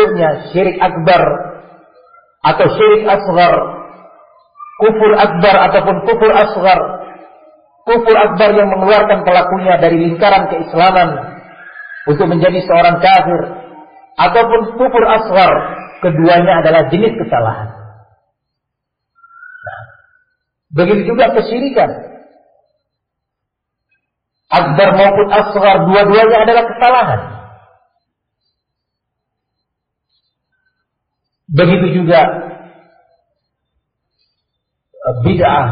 bentuknya syirik akbar atau syirik asghar, kufur akbar ataupun kufur asghar. Kufur akbar yang mengeluarkan pelakunya dari lingkaran keislaman untuk menjadi seorang kafir, ataupun kufur asghar, keduanya adalah jenis kesalahan. Nah, begitu juga kesyirikan. Akbar maupun asghar, dua-duanya adalah kesalahan. Begitu juga bid'ah.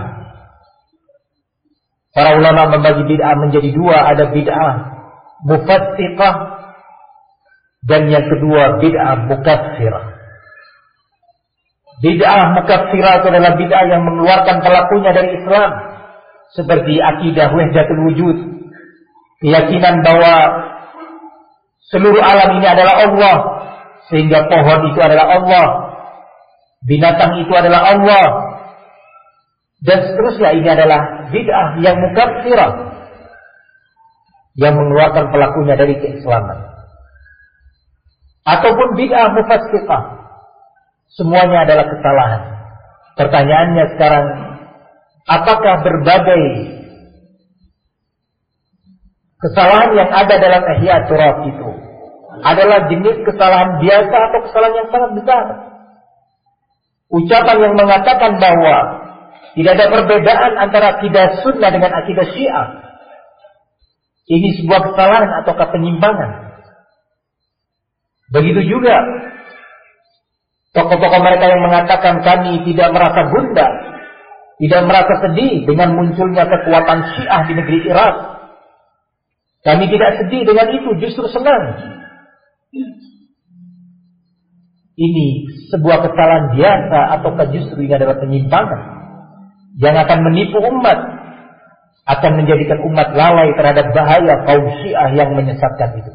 Para ulama membagi bid'ah menjadi dua, ada bid'ah mufassiqah dan yang kedua bid'ah mukaffirah. Bid'ah mukaffirah itu adalah bid'ah yang mengeluarkan pelakunya dari Islam, seperti akidah wahdatul wujud, keyakinan bahwa seluruh alam ini adalah Allah, sehingga pohon itu adalah Allah, binatang itu adalah Allah, dan seterusnya. Ini adalah bid'ah yang mukaffirah, yang mengeluarkan pelakunya dari keislaman. Ataupun bid'ah mufassiqah, semuanya adalah kesalahan. Pertanyaannya sekarang, apakah berbagai kesalahan yang ada dalam ihya turab itu adalah jenis kesalahan biasa atau kesalahan yang sangat besar? Ucapan yang mengatakan bahwa tidak ada perbedaan antara akidah sunnah dengan akidah syiah, ini sebuah kesalahan ataukah penyimpangan? Begitu juga tokoh-tokoh mereka yang mengatakan kami tidak merasa gundah, tidak merasa sedih dengan munculnya kekuatan syiah di negeri Irak. Kami tidak sedih dengan itu, justru senang. Ini sebuah kesalahan biasa ataukah justru ini adalah penyimpangan yang akan menipu umat, akan menjadikan umat lalai terhadap bahaya kaum syiah yang menyesatkan itu.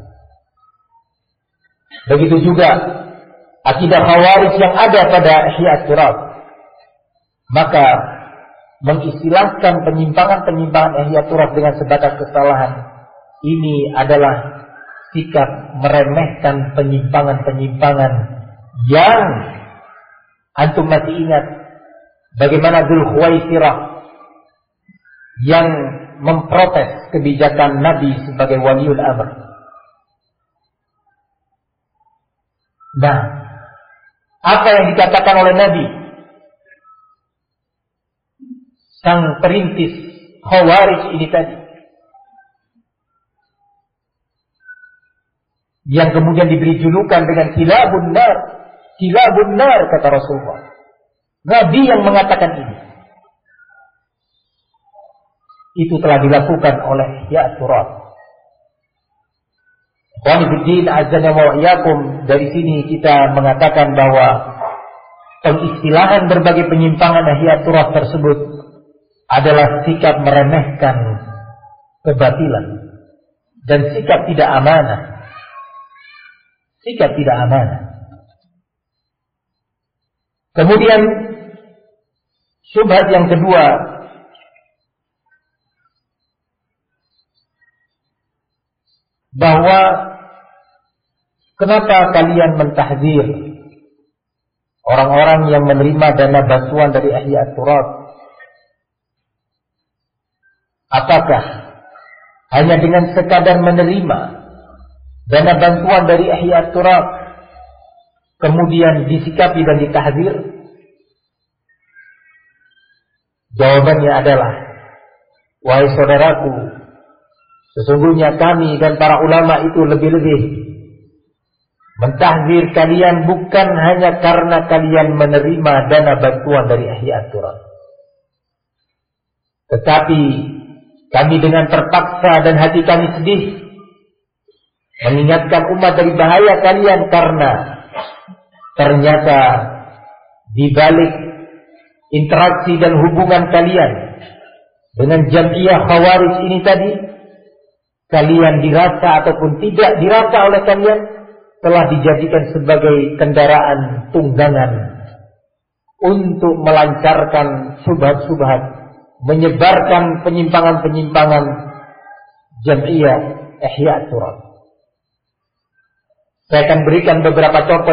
Begitu juga akidah khawarij yang ada pada ihya turab. Maka mengistilahkan penyimpangan-penyimpangan ihya turab dengan sebatas kesalahan, ini adalah sikap meremehkan penyimpangan-penyimpangan yang antum masih ingat bagaimana Dzul Khuwaisirah yang memprotes kebijakan Nabi sebagai waliul amr. Nah, apa yang dikatakan oleh Nabi, sang perintis Khawarij ini tadi, yang kemudian diberi julukan dengan kilabun nar kata Rasulullah. Nabi yang mengatakan ini. Itu telah dilakukan oleh ihya turab. Ikhwanifiddin azza wa iyyakum, dari sini kita mengatakan bahwa pengistilahan berbagai penyimpangan ihya turab tersebut adalah sikap meremehkan kebatilan dan sikap tidak amanah. Sikap tidak amanah. Kemudian syubhat yang kedua, bahwa kenapa kalian mentahdzir orang-orang yang menerima dana bantuan dari ihya turab? Apakah hanya dengan sekadar menerima dana bantuan dari ihya turab kemudian disikapi dan ditahdzir? Jawabannya adalah, wahai saudaraku, sesungguhnya kami dan para ulama itu lebih-lebih mentahdzir kalian bukan hanya karena kalian menerima dana bantuan dari ihya turab, tetapi kami dengan terpaksa dan hati kami sedih mengingatkan umat dari bahaya kalian, karena ternyata di balik interaksi dan hubungan kalian dengan jamiah Khawarij ini tadi, kalian dirasa ataupun tidak dirasa oleh kalian telah dijadikan sebagai kendaraan tunggangan untuk melancarkan subhat-subhat, menyebarkan penyimpangan-penyimpangan jamiah ihya turab. Saya akan berikan beberapa contoh